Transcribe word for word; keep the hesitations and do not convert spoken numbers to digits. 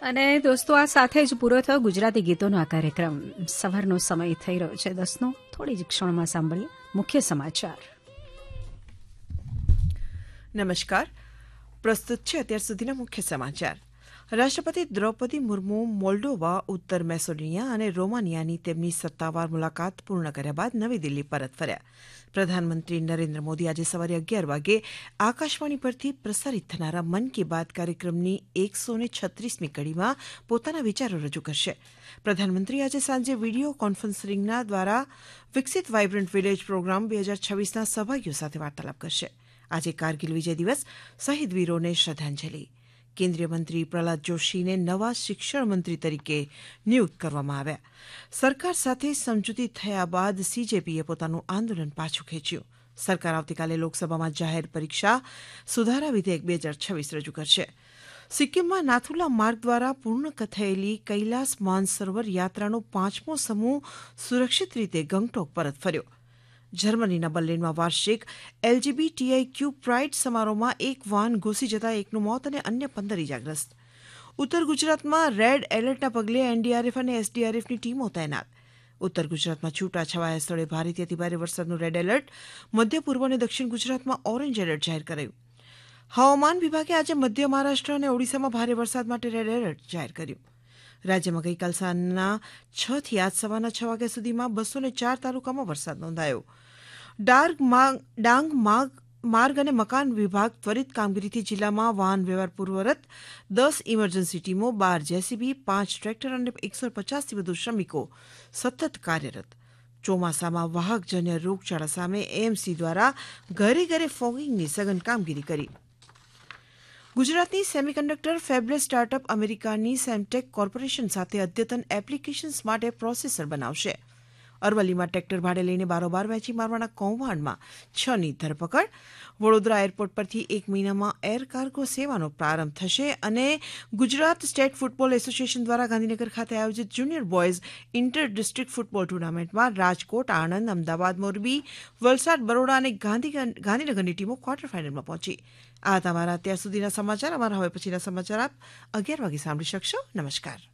અને દોસ્તો આ સાથે જ પૂરો થયો ગુજરાતી ગીતોનો આ કાર્યક્રમ. સવારનો સમય થઈ રહ્યો છે દસનો. થોડી જ ક્ષણમાં સાંભળીએ મુખ્ય સમાચાર. નમસ્કાર, પ્રસ્તુત છે અત્યાર સુધીના મુખ્ય સમાચાર. રાષ્ટ્રપતિ દ્રૌપદી મુર્મુ મોલ્ડોવા, ઉત્તર મેસોડિનિયા અને રોમાનિયાની તેમની સત્તાવાર મુલાકાત પૂર્ણ કર્યા બાદ નવી દિલ્હી પરત ફર્યા. પ્રધાનમંત્રી નરેન્દ્ર મોદી આજે સવારે અગિયાર વાગે આકાશવાણી પરથી પ્રસારિત થનારા મન કી બાત કાર્યક્રમની એકસો ને છત્રીસમી કડીમાં પોતાના વિચારો રજૂ કરશે. પ્રધાનમંત્રી આજે સાંજે વિડીયો કોન્ફરન્સિંગના દ્વારા વિકસિત વાઇબ્રન્ટ વિલેજ પ્રોગ્રામ બે હજાર છવ્વીસના સહભાગીઓ સાથે વાર્તાલાપ કરશે. આજે કારગિલ વિજય દિવસ, શહીદ વીરોને શ્રદ્ધાંજલિ. કેન્દ્રીય મંત્રી પ્રહલાદ જોશીને નવા શિક્ષણ મંત્રી તરીકે નિયુક્ત કરવામાં આવ્યા. સરકાર સાથે સમજૂતી થયા બાદ સીજેપીએ પોતાનું આંદોલન પાછું ખેંચ્યું. સરકાર આવતીકાલે લોકસભામાં જાહેર પરીક્ષા સુધારા વિધેયક બે હજાર છવ્વીસ રજૂ કરશે. સિક્કિમમાં નાથુલા માર્ગ દ્વારા પૂર્ણ થયેલી કૈલાસ માનસરોવર યાત્રાનો પાંચમો સમૂહ સુરક્ષિત રીતે ગંગટોક પરત ફર્યો. જર્મનીના બર્લિનમાં વાર્ષિક એલજીબીટીઆઈ ક્યુ પ્રાઇડ સમારોહમાં એક વાહન ઘૂસી જતા એકનું મોત અને અન્ય પંદર ઇજાગ્રસ્ત. ઉત્તર ગુજરાતમાં રેડ એલર્ટના પગલે એનડીઆરએફ અને એસડીઆરએફની ટીમો તૈનાત. ઉત્તર ગુજરાતમાં છૂટાછવાયા સ્થળે ભારેથી અતિભારે વરસાદનું રેડ એલર્ટ. મધ્ય પૂર્વ અને દક્ષિણ ગુજરાતમાં ઓરેન્જ એલર્ટ જાહેર કરાયું. હવામાન વિભાગે આજે મધ્ય મહારાષ્ટ્ર અને ઓડિશામાં ભારે વરસાદ માટે રેડ એલર્ટ જાહેર કર્યું. રાજ્યમાં ગઈકાલ સાંજના છ થી આજ સવારના છ વાગ્યા સુધીમાં બસો ને ચાર તાલુકામાં વરસાદ નોંધાયો. ડાંગ માર્ગ અને મકાન વિભાગ ત્વરિત કામગીરીથી જિલ્લામાં વાહન વ્યવહાર પૂર્વરત. દસ ઇમરજન્સી ટીમો, બાર જેસીબી, પાંચ ટ્રેક્ટર અને એકસો પચાસથી વધુ શ્રમિકો સતત કાર્યરત. ચોમાસામાં વાહકજન્ય રોગચાળા સામે એએમસી દ્વારા ઘરે ઘરે ફોગિંગની સઘન કામગીરી કરી. ગુજરાતની સેમિકન્ડક્ટર ફેબલેસ સ્ટાર્ટઅપ અમેરિકાની સેમટેક કોર્પોરેશન સાથે અદ્યતન એપ્લિકેશન્સ માટે પ્રોસેસર બનાવશે. અરવલ્લીમાં ટ્રેક્ટર ભાડે લઈને બારોબાર વેચી મારવાના કૌભાંડમાં છની ધરપકડ. વડોદરા એરપોર્ટ પરથી એક મહિનામાં એર કાર્ગો સેવાનો પ્રારંભ થશે. અને ગુજરાત સ્ટેટ ફૂટબોલ એસોસિએશન દ્વારા ગાંધીનગર ખાતે આયોજિત junior boys inter district football ટુર્નામેન્ટમાં રાજકોટ, આણંદ, અમદાવાદ, મોરબી, વલસાડ, બરોડા અને ગાંધીનગરની ટીમો ક્વાર્ટર ફાઇનલમાં પહોંચી. આ તમારા અત્યાર સુધીના સમાચાર. અમારા હવે પછીના સમાચાર આપ અગિયાર વાગે સાંભળી શકશો. નમસ્કાર.